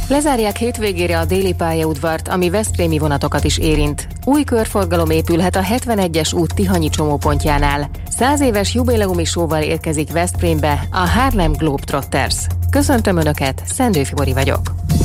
Lezárják hétvégére a déli pályaudvart, ami veszprémi vonatokat is érint. Új körforgalom épülhet a 71-es út Tihanyi csomópontjánál. 100 éves jubileumi show-val érkezik Veszprémbe a Harlem Globetrotters. Köszöntöm Önöket, Szendő Fibori vagyok.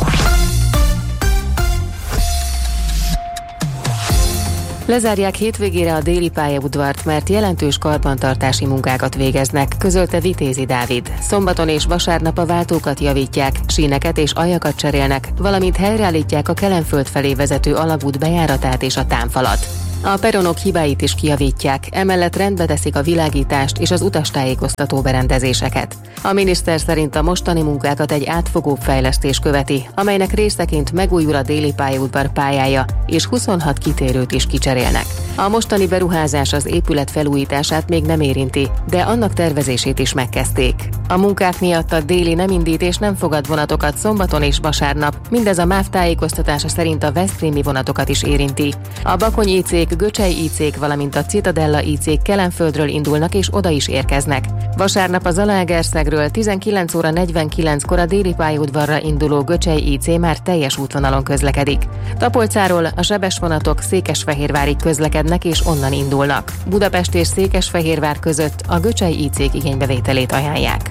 Lezárják hétvégére a déli pályaudvart, mert jelentős karbantartási munkákat végeznek, közölte Vitézi Dávid. Szombaton és vasárnap a váltókat javítják, síneket és aljakat cserélnek, valamint helyreállítják a Kelenföld felé vezető alagút bejáratát és a támfalat. A peronok hibáit is kijavítják, emellett rendbe teszik a világítást és az utastájékoztató berendezéseket. A miniszter szerint a mostani munkákat egy átfogóbb fejlesztés követi, amelynek részeként megújul a déli pályaudvar pályája, és 26 kitérőt is kicserélnek. A mostani beruházás az épület felújítását még nem érinti, de annak tervezését is megkezdték. A munkák miatt a déli nem indít és nem fogad vonatokat szombaton és vasárnap, mindez a MÁV tájékoztatása szerint a veszprémi vonatokat is érinti. A Bakony IC-k, Göcsej IC-k, valamint a Citadella IC-k Kelenföldről indulnak és oda is érkeznek. Vasárnap a Zalaegerszegről 19 óra 49-kor a déli pályaudvarra induló Göcsej IC már teljes útvonalon közlekedik. Tapolcáról a sebes vonatok Székesfehérvárig közlekednek és onnan indulnak. Budapest és Székesfehérvár között a Göcsej IC-k igénybevételét ajánlják.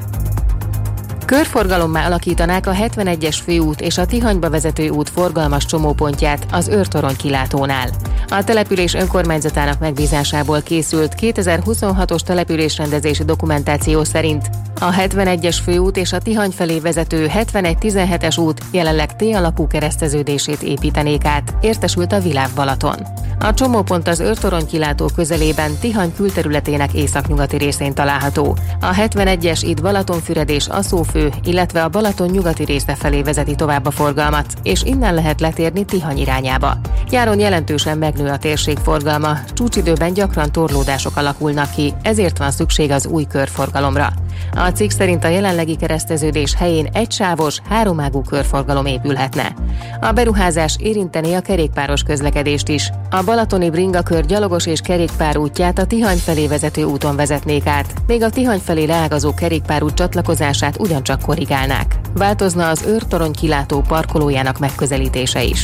Körforgalommá alakítanák a 71-es főút és a Tihanyba vezető út forgalmas csomópontját az Őrtorony kilátónál. A település önkormányzatának megbízásából készült 2026-os településrendezési dokumentáció szerint a 71-es főút és a Tihany felé vezető 71-17-es út jelenleg T-alakú kereszteződését építenék át, értesült a Világ Balaton. A csomópont az Őrtorony kilátó közelében Tihany külterületének északnyugati részén található. A 71-es itt Balatonfüred és Aszófő, illetve a Balaton nyugati része felé vezeti tovább a forgalmat, és innen lehet letérni Tihany irányába. Nyáron jelentősen megnő a térség forgalma, csúcsidőben gyakran torlódások alakulnak ki, ezért van szükség az új körforgalomra. A cikk szerint a jelenlegi kereszteződés helyén egysávos, háromágú körforgalom épülhetne. A beruházás érinteni a kerékpáros közlekedést is. A balatoni bringakör gyalogos és kerékpár útját a Tihany felé vezető úton vezetnék át, még a Tihany felé leágazó kerékpárút csatlakozását ugyancsak korrigálnák. Változna az Őrtorony kilátó parkolójának megközelítése is.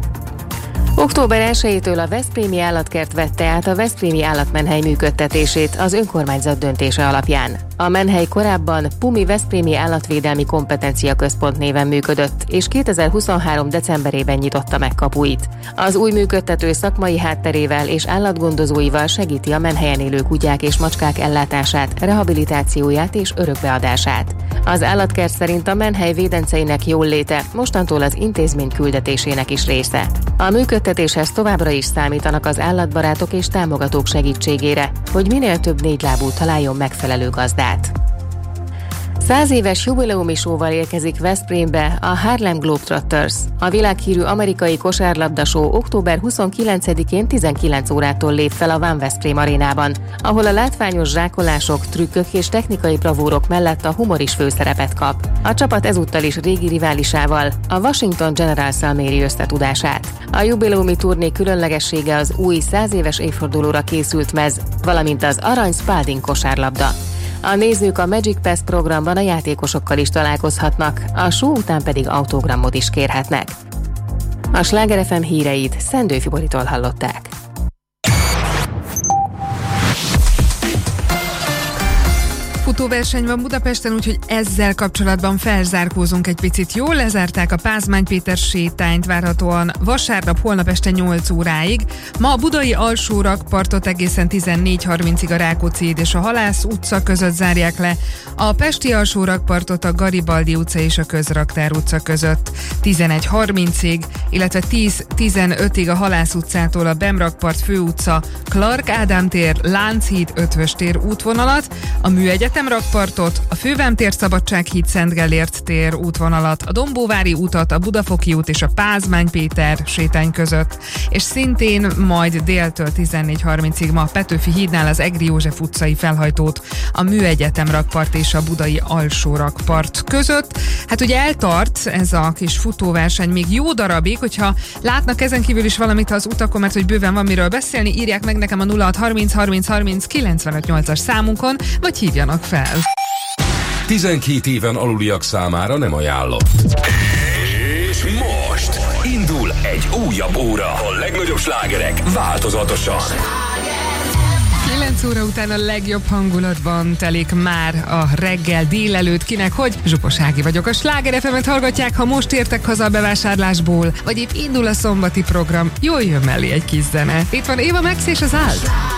Október 1-től a Veszprémi Állatkert vette át a Veszprémi Állatmenhely működtetését az önkormányzat döntése alapján. A menhely korábban Pumi Veszprémi Állatvédelmi Kompetencia Központ néven működött, és 2023. decemberében nyitotta meg kapuit. Az új működtető szakmai hátterével és állatgondozóival segíti a menhelyen élő kutyák és macskák ellátását, rehabilitációját és örökbeadását. Az állatkert szerint a menhely védenceinek jólléte mostantól az intézmény küldetésének is része. A működtetéshez továbbra is számítanak az állatbarátok és támogatók segítségére, hogy minél több négylábú találjon megfelelő gazdát. 100 éves jubileumi show-val érkezik Veszprémbe a Harlem Globetrotters. A világhírű amerikai kosárlabda show október 29-én 19 órától lép fel a Van Veszprém arénában, ahol a látványos zsákolások, trükkök és technikai bravúrok mellett a humor is főszerepet kap. A csapat ezúttal is régi riválisával, a Washington Generals-szal méri összetudását. A jubileumi turné különlegessége az új 100 éves évfordulóra készült mez, valamint az arany Spalding kosárlabda. A nézők a Magic Pass programban a játékosokkal is találkozhatnak, a show után pedig autogramot is kérhetnek. A Sláger FM híreit Szendő Fiboritól hallották. Futóverseny van Budapesten, úgyhogy ezzel kapcsolatban felzárkózunk egy picit. Jól lezárták a Pázmány Péter sétányt várhatóan vasárnap, holnap este 8 óráig. Ma a budai alsórakpartot egészen 14:30-ig a Rákóczi híd és a Halász utca között zárják le. A pesti alsórakpartot a Garibaldi utca és a Közraktár utca között 11:30-ig, illetve 10:15-ig a Halász utcától a Bemrakpart főutca, Clark Ádám tér, Lánchíd, Ötvös tér útvonalat, a Műegyetem rakpartot, a Fővám tér, Szabadsághíd, Szent Gellért tér útvonalat, a Dombóvári utat, a Budafoki út és a Pázmány Péter sétány között, és szintén majd déltől 14:30-ig ma a Petőfi hídnál az Egri József utcai felhajtót, a Műegyetem rakpart és a budai alsó rakpart között. Hát ugye eltart ez a kis futóverseny még jó darabig, hogyha látnak ezen kívül is valamit az utakon, mert hogy bőven van miről beszélni, írják meg nekem a 0630 30 30 95 8-as számunkon, vagy hívjanak fel. 12 éven aluliak számára nem ajánlott. És És most indul egy újabb óra. A legnagyobb slágerek változatosan. 9 óra után a legjobb hangulatban telik már a reggel délelőtt, kinek hogy. Zsupos Ági vagyok. A Sláger FM-et hallgatják, ha most értek haza a bevásárlásból, vagy épp indul a szombati program, jól jön mellé egy kis zene. Itt van Éva Max és az Ált.